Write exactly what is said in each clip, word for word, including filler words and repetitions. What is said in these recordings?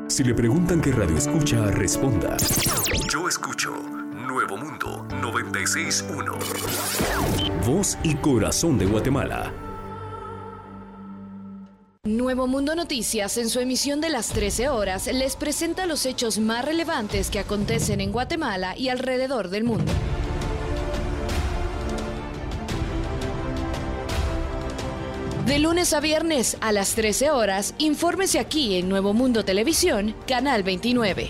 Si le preguntan qué radio escucha, responda: yo escucho Nuevo Mundo noventa y seis punto uno. Voz y corazón de Guatemala. Nuevo Mundo Noticias, en su emisión de las trece horas, les presenta los hechos más relevantes que acontecen en Guatemala y alrededor del mundo. De lunes a viernes a las trece horas, infórmese aquí en Nuevo Mundo Televisión, Canal veintinueve.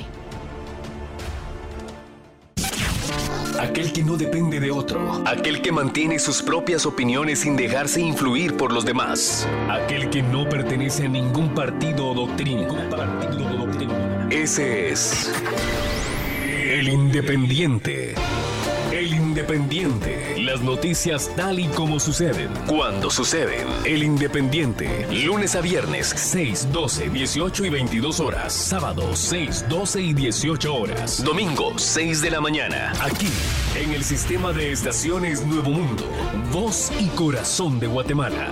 Aquel que no depende de otro, aquel que mantiene sus propias opiniones sin dejarse influir por los demás, aquel que no pertenece a ningún partido o doctrina. Partido o doctrina. Ese es el Independiente. El Independiente. Las noticias tal y como suceden, cuando suceden. El Independiente. Lunes a viernes, seis, doce, dieciocho y veintidós horas. Sábado, seis, doce y dieciocho horas. Domingo, seis de la mañana. Aquí, en el sistema de estaciones Nuevo Mundo. Voz y corazón de Guatemala.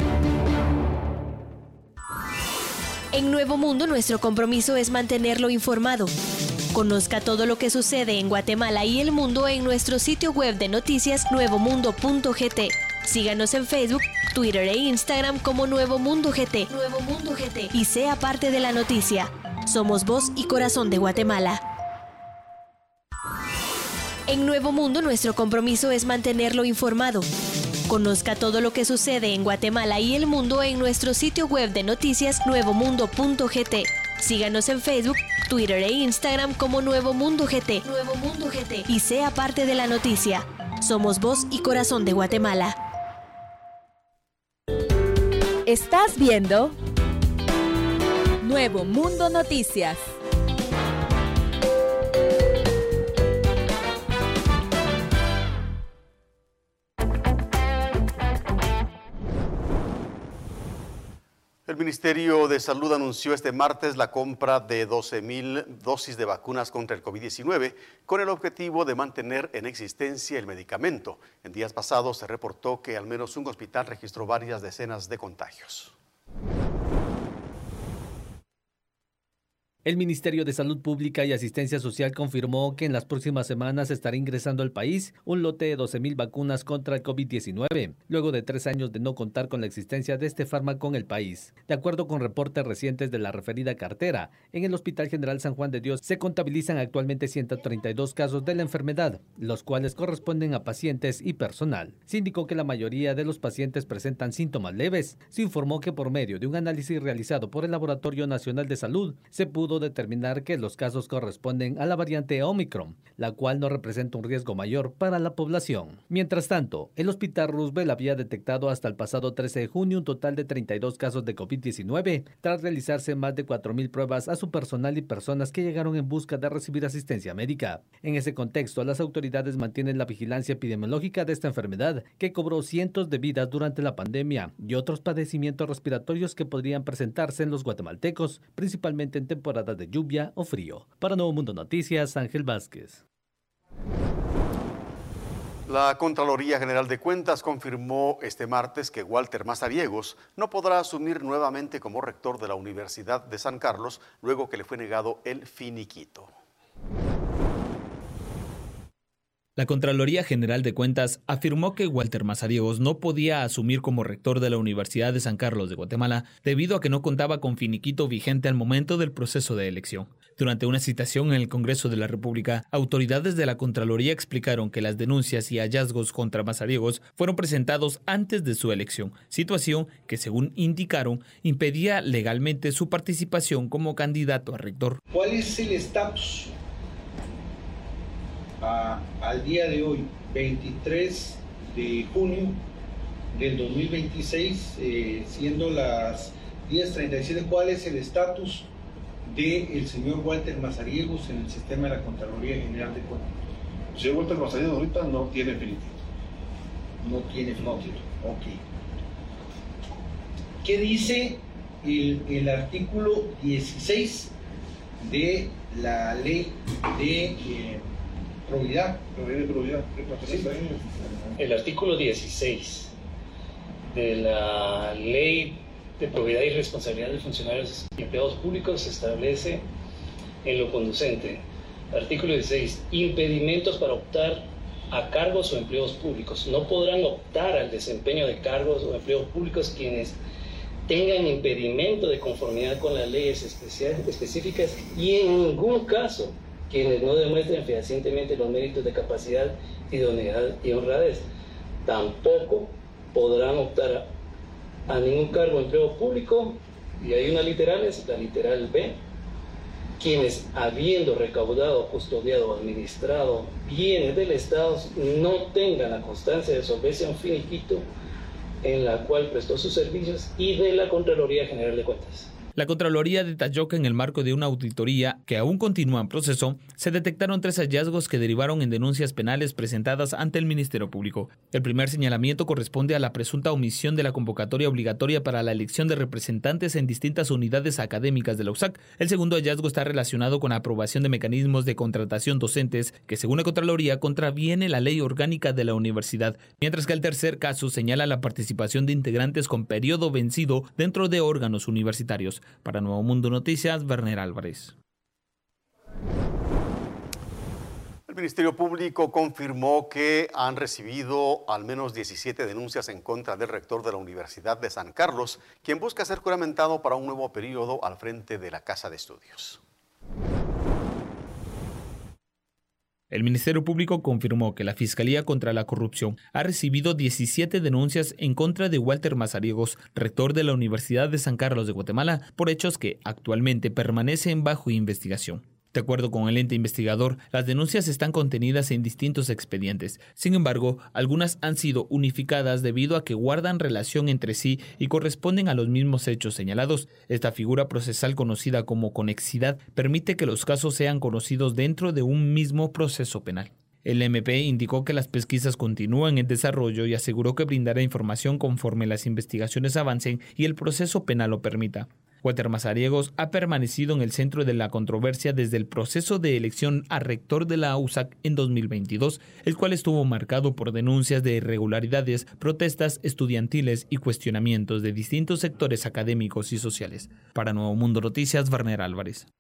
En Nuevo Mundo, nuestro compromiso es mantenerlo informado. Conozca todo lo que sucede en Guatemala y el mundo en nuestro sitio web de noticias nuevo mundo punto g t. Síganos en Facebook, Twitter e Instagram como Nuevo Mundo G T. Nuevo Mundo G T. Y sea parte de la noticia. Somos voz y corazón de Guatemala. En Nuevo Mundo, nuestro compromiso es mantenerlo informado. Conozca todo lo que sucede en Guatemala y el mundo en nuestro sitio web de noticias nuevo mundo punto g t. Síganos en Facebook, Twitter e Instagram como Nuevo Mundo G T. Nuevo Mundo G T. Y sea parte de la noticia. Somos voz y corazón de Guatemala. Estás viendo Nuevo Mundo Noticias. El Ministerio de Salud anunció este martes la compra de doce mil dosis de vacunas contra el COVID diecinueve con el objetivo de mantener en existencia el medicamento. En días pasados se reportó que al menos un hospital registró varias decenas de contagios. El Ministerio de Salud Pública y Asistencia Social confirmó que en las próximas semanas estará ingresando al país un lote de doce mil vacunas contra el COVID diecinueve, luego de tres años de no contar con la existencia de este fármaco en el país. De acuerdo con reportes recientes de la referida cartera, en el Hospital General San Juan de Dios se contabilizan actualmente ciento treinta y dos casos de la enfermedad, los cuales corresponden a pacientes y personal. Se indicó que la mayoría de los pacientes presentan síntomas leves. Se informó que por medio de un análisis realizado por el Laboratorio Nacional de Salud, se pudo determinar que los casos corresponden a la variante Omicron, la cual no representa un riesgo mayor para la población. Mientras tanto, el Hospital Roosevelt había detectado hasta el pasado trece de junio un total de treinta y dos casos de COVID diecinueve, tras realizarse más de cuatro mil pruebas a su personal y personas que llegaron en busca de recibir asistencia médica. En ese contexto, las autoridades mantienen la vigilancia epidemiológica de esta enfermedad, que cobró cientos de vidas durante la pandemia y otros padecimientos respiratorios que podrían presentarse en los guatemaltecos, principalmente en temporada de lluvia o frío. Para Nuevo Mundo Noticias, Ángel Vázquez. La Contraloría General de Cuentas confirmó este martes que Walter Mazariegos no podrá asumir nuevamente como rector de la Universidad de San Carlos luego que le fue negado el finiquito. La Contraloría General de Cuentas afirmó que Walter Mazariegos no podía asumir como rector de la Universidad de San Carlos de Guatemala debido a que no contaba con finiquito vigente al momento del proceso de elección. Durante una citación en el Congreso de la República, autoridades de la Contraloría explicaron que las denuncias y hallazgos contra Mazariegos fueron presentados antes de su elección, situación que, según indicaron, impedía legalmente su participación como candidato a rector. ¿Cuál es el estatus A, al día de hoy, veintitrés de junio del dos mil veintiséis, eh, siendo las diez treinta y siete, cuál es el estatus del señor Walter Mazariegos en el sistema de la Contraloría General de Cuentas? El señor Walter Mazariegos ahorita no tiene finiquito. No tiene finiquito, ok. ¿Qué dice el, el artículo dieciséis de la ley de... Eh, Probidad. Probidad. El artículo dieciséis de la ley de probidad y responsabilidad de funcionarios y empleados públicos se establece en lo conducente. Artículo dieciséis. Impedimentos para optar a cargos o empleos públicos. No podrán optar al desempeño de cargos o empleos públicos quienes tengan impedimento de conformidad con las leyes específicas y en ningún caso quienes no demuestren fehacientemente los méritos de capacidad, idoneidad y honradez. Tampoco podrán optar a, a ningún cargo o empleo público, y hay unas literales, la literal B, quienes habiendo recaudado, custodiado o administrado bienes del Estado no tengan la constancia de solvencia o finiquito en la cual prestó sus servicios y de la Contraloría General de Cuentas. La Contraloría detalló que en el marco de una auditoría que aún continúa en proceso, se detectaron tres hallazgos que derivaron en denuncias penales presentadas ante el Ministerio Público. El primer señalamiento corresponde a la presunta omisión de la convocatoria obligatoria para la elección de representantes en distintas unidades académicas de la U S A C. El segundo hallazgo está relacionado con la aprobación de mecanismos de contratación docentes que, según la Contraloría, contraviene la ley orgánica de la universidad, mientras que el tercer caso señala la participación de integrantes con periodo vencido dentro de órganos universitarios. Para Nuevo Mundo Noticias, Werner Álvarez. El Ministerio Público confirmó que han recibido al menos diecisiete denuncias en contra del rector de la Universidad de San Carlos, quien busca ser juramentado para un nuevo periodo al frente de la Casa de Estudios. El Ministerio Público confirmó que la Fiscalía contra la Corrupción ha recibido diecisiete denuncias en contra de Walter Mazariegos, rector de la Universidad de San Carlos de Guatemala, por hechos que actualmente permanecen bajo investigación. De acuerdo con el ente investigador, las denuncias están contenidas en distintos expedientes. Sin embargo, algunas han sido unificadas debido a que guardan relación entre sí y corresponden a los mismos hechos señalados. Esta figura procesal conocida como conexidad permite que los casos sean conocidos dentro de un mismo proceso penal. El M P indicó que las pesquisas continúan en desarrollo y aseguró que brindará información conforme las investigaciones avancen y el proceso penal lo permita. Walter Mazariegos ha permanecido en el centro de la controversia desde el proceso de elección a rector de la U S A C en dos mil veintidós, el cual estuvo marcado por denuncias de irregularidades, protestas estudiantiles y cuestionamientos de distintos sectores académicos y sociales. Para Nuevo Mundo Noticias, Werner Álvarez.